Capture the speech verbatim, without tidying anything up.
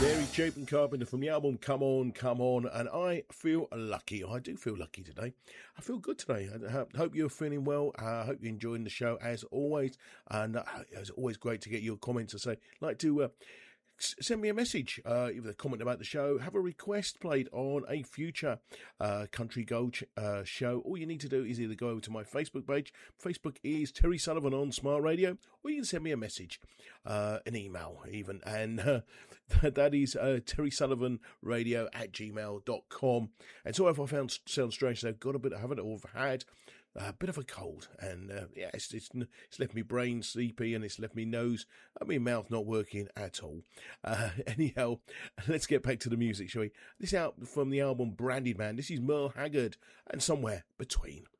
Mary Chapin Carpenter from the album Come On, Come On, and I feel lucky. I do feel lucky today. I feel good today. I hope you're feeling well. I hope you're enjoying the show as always, and uh, it's always great to get your comments. To say, like to uh, send me a message, uh, with a comment about the show, have a request played on a future uh, Country Gold uh, show. All you need to do is either go over to my Facebook page. Facebook is Terry Sullivan on Smart Radio, or you can send me a message, uh, an email even, and uh, that is uh, Terry Sullivan Radio at gmail dot com. And so if I found sound strange, I've got a bit, I haven't or had a bit of a cold, and uh, yeah, it's, it's it's left me brain sleepy, and it's left me nose, I mean mouth not working at all. Uh, anyhow, let's get back to the music, shall we? This out from the album Branded Man. This is Merle Haggard and Somewhere Between.